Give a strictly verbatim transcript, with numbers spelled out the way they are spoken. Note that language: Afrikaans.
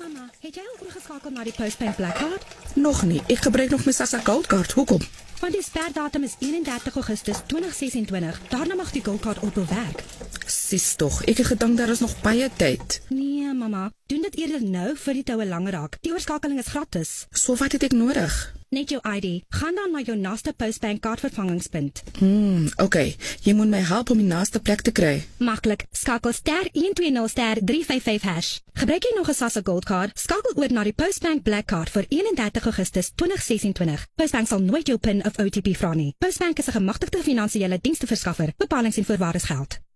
Mama, het jy al oorgeskakel na die Postbank Blackcard? Nog nie, ek gebruik nog my Sasa Goldcard, hoekom? Want die sperdatum is eenendertig Augustus twintig sesentwintig. Daarna mag die Goldcard ophou werk. Sis tog, ek het gedink daar is nog baie tyd. Nee, mama, doen dit eerder nou vir die toue langer raak. Die oorskakeling is gratis. So wat het ek nodig? Net jou I D. Gaan dan na jou naaste Postbank kaartvervangingspunt. Hmm, oké. Okay. Jy moet my help om die naaste plek te kry. Maklik. Skakel ster een twee nul ster drie vyf vyf hash. Gebruik jy nog 'n Sasa Goldcard? Skakel oor na die Postbank Blackcard vir eenendertig Augustus twintig sesentwintig. Postbank sal nooit jou PIN of O T P vra nie. Postbank is 'n gemagtigde finansiële diensverskaffer. Bepalings en voorwaardes geld.